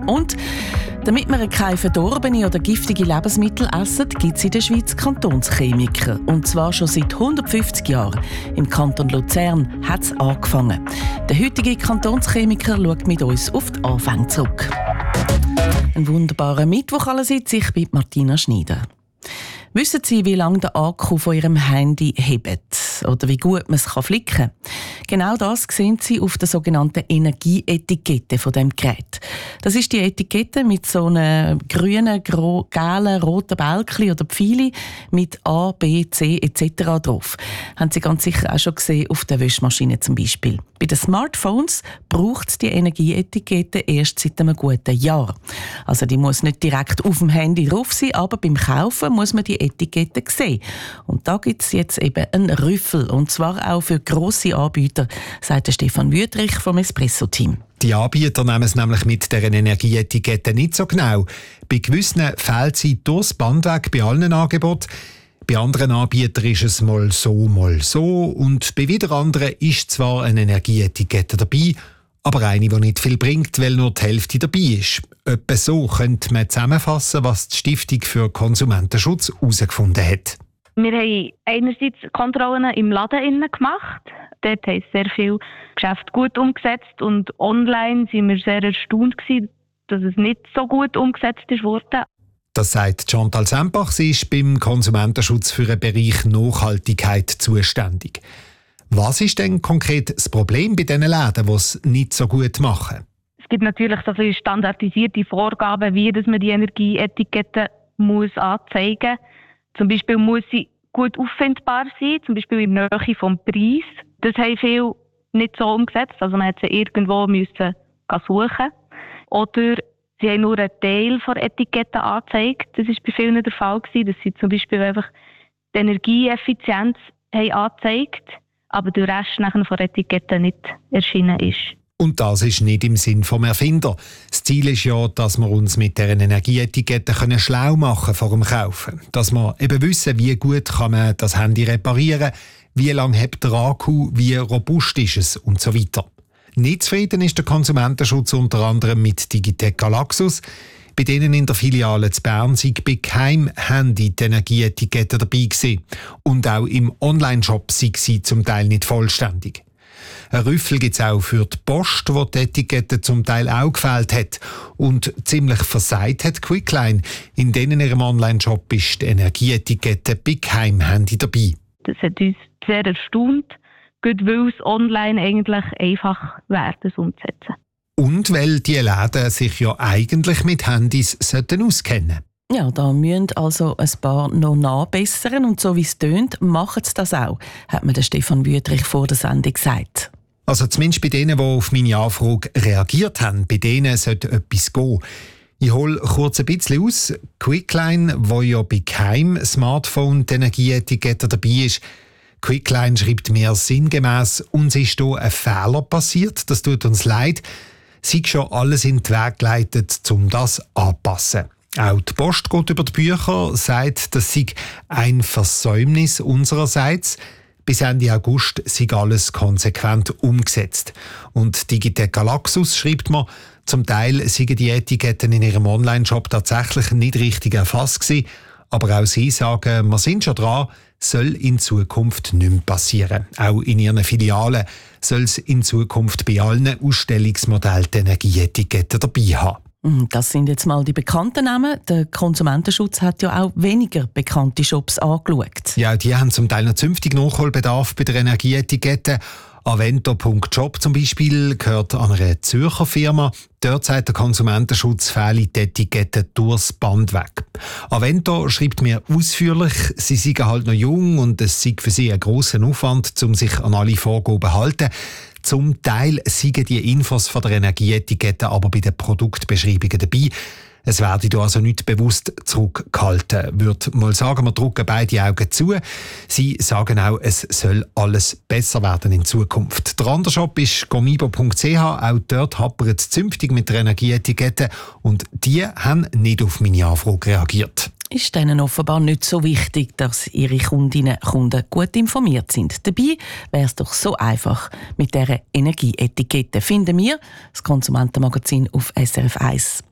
Und damit wir keine verdorbene oder giftige Lebensmittel essen, gibt es in der Schweiz Kantonschemiker. Und zwar schon seit 150 Jahren. Im Kanton Luzern hat es angefangen. Der heutige Kantonschemiker schaut mit uns auf die Anfänge zurück. Ein wunderbarer Mittwoch allerseits. Ich bin Martina Schneider. Wissen Sie, wie lange der Akku von Ihrem Handy hebt? Oder wie gut man es flicken kann? Genau das sehen Sie auf der sogenannten Energieetikette von dem Gerät. Das ist die Etikette mit so einem grünen, gelben, roten Bälkchen oder Pfeili mit A, B, C etc. drauf. Haben Sie ganz sicher auch schon gesehen auf der Wäschmaschine zum Beispiel. Bei den Smartphones braucht es die Energieetikette erst seit einem guten Jahr. Also die muss nicht direkt auf dem Handy drauf sein, aber beim Kaufen muss man die Etikette sehen. Und da gibt es jetzt eben einen Rüffel, und zwar auch für grosse Anbieter, sagt der Stefan Wüthrich vom Espresso-Team. Die Anbieter nehmen es nämlich mit deren Energieetikette nicht so genau. Bei gewissen fehlt sie durchs Band weg bei allen Angeboten. Bei anderen Anbietern ist es mal so und bei wieder anderen ist zwar eine Energieetikette dabei, aber eine, die nicht viel bringt, weil nur die Hälfte dabei ist. Etwa so könnte man zusammenfassen, was die Stiftung für Konsumentenschutz herausgefunden hat. Wir haben einerseits Kontrollen im Laden gemacht. Dort haben sehr viele Geschäfte gut umgesetzt und online waren wir sehr erstaunt, dass es nicht so gut umgesetzt wurde. Das sagt Chantal Sempach. Sie ist beim Konsumentenschutz für den Bereich Nachhaltigkeit zuständig. Was ist denn konkret das Problem bei diesen Läden, die es nicht so gut machen? Es gibt natürlich so viele standardisierte Vorgaben, wie dass man die Energieetikette anzeigen muss. Zum Beispiel muss sie gut auffindbar sein, zum Beispiel in der Nähe vom Preis. Das haben viele nicht so umgesetzt. Also man musste sie irgendwo suchen. Oder sie haben nur einen Teil der Etikette angezeigt. Das war bei vielen der Fall, dass sie zum Beispiel einfach die Energieeffizienz haben angezeigt, aber der Rest nachher von der Etikette nicht erschienen ist. Und das ist nicht im Sinn vom Erfinder. Das Ziel ist ja, dass wir uns mit deren Energieetiketten schlau machen vor dem Kaufen. Dass wir eben wissen, wie gut kann man das Handy reparieren, wie lange hebt der Akku, wie robust ist es und so weiter. Nicht zufrieden ist der Konsumentenschutz unter anderem mit Digitec Galaxus. Bei denen in der Filiale zu Bern sei bei keinem Handy die Energieetikette dabei gewesen. Und auch im Online-Shop sei sie zum Teil nicht vollständig. Ein Rüffel gibt es auch für die Post, wo die Etikette zum Teil auch gefehlt hat. Und ziemlich versagt hat Quickline. In denen ihrem Online-Shop ist die Energieetikette bei keinem Handy dabei. Das hat uns sehr erstaunt, weil es online eigentlich einfach wäre, das umzusetzen. Und weil die Läden sich ja eigentlich mit Handys auskennen sollten. Ja, da müssen also ein paar noch nachbessern und so wie es tönt, machen sie das auch, hat mir der Stefan Wüthrich vor der Sendung gesagt. Also zumindest bei denen, die auf meine Anfrage reagiert haben, bei denen sollte etwas gehen. Ich hole kurz ein bisschen aus. Quickline, wo ja bei keinem Smartphone die Energieetikette dabei ist, Quickline schreibt mir sinngemäss, uns ist hier ein Fehler passiert, das tut uns leid. Sie ist schon alles in den Weg geleitet, um das anzupassen. Auch die Post geht über die Bücher, sagt, das sei ein Versäumnis unsererseits. Bis Ende August sei alles konsequent umgesetzt. Und Digitec Galaxus schreibt mir, zum Teil seien die Etiketten in ihrem Online-Shop tatsächlich nicht richtig erfasst gewesen. Aber auch sie sagen, wir sind schon dran, soll in Zukunft nicht mehr passieren. Auch in ihren Filialen soll es in Zukunft bei allen Ausstellungsmodellen die Energieetiketten dabei haben. Das sind jetzt mal die bekannten Namen. Der Konsumentenschutz hat ja auch weniger bekannte Shops angeschaut. Ja, die haben zum Teil noch zünftig Nachholbedarf bei der Energieetikette. Avento.job zum Beispiel gehört an einer Zürcher Firma. Dort sagt der Konsumentenschutz, fehle die Etikette durchs Band weg. Avento schreibt mir ausführlich, sie seien halt noch jung und es sei für sie ein grosser Aufwand, um sich an alle Vorgaben zu halten. Zum Teil seien die Infos von der Energieetikette aber bei den Produktbeschreibungen dabei. Es werde hier also nicht bewusst zurückgehalten. Ich würde mal sagen, wir drücken beide Augen zu. Sie sagen auch, es soll alles besser werden in Zukunft. Der andere Shop ist gomibo.ch. Auch dort hapert es zünftig mit der Energieetikette. Und die haben nicht auf meine Anfrage reagiert. Ist denen offenbar nicht so wichtig, dass ihre Kundinnen und Kunden gut informiert sind. Dabei wäre es doch so einfach mit dieser Energieetikette. Finden wir das Konsumentenmagazin auf SRF 1.